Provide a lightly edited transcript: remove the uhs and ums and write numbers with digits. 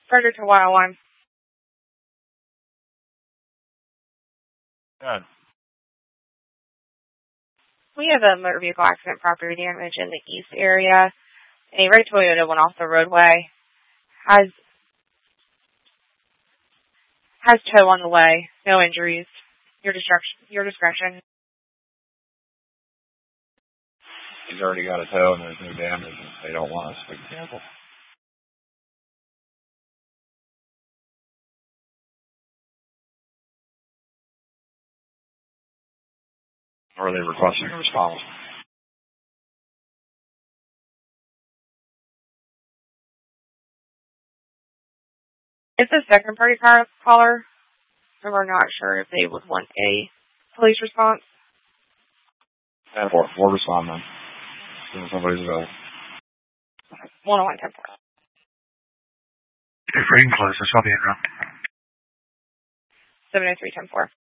Frederick to 101. Good. We have a motor vehicle accident, property damage in the east area. A red Toyota went off the roadway. Has tow on the way. No injuries. Your discretion. He's already got a tow and there's no damage. They don't want us to cancel. Or are they requesting a response? It's a second party caller, and we're not sure if they would want a police response. 10-4. We'll respond then. As soon as somebody's available. 101, 10-4. If ring closes, I'll be in room. 703, 10-4.